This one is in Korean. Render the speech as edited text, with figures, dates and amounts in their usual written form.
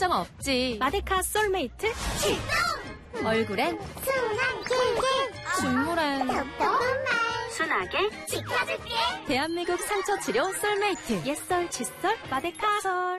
걱정 없지. 마데카 솔메이트 출동! 얼굴엔 순한 꿀꿀 중물엔 톡톡한 말 순하게 지켜줄게. 대한민국 상처 치료 솔메이트. 옛설 칫솔 마데카 솔